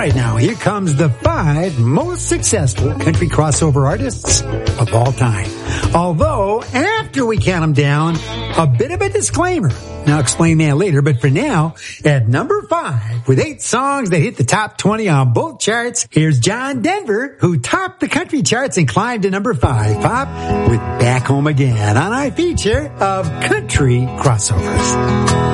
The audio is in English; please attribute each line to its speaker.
Speaker 1: right, now here comes the 5 most successful country crossover artists of all time. Although, after we count them down, a bit of a disclaimer. I'll explain that later, but for now, at number 5, with 8 songs that hit the top 20 on both charts, here's John Denver, who topped the country charts and climbed to number 5 pop with Back Home Again on our feature of country crossovers.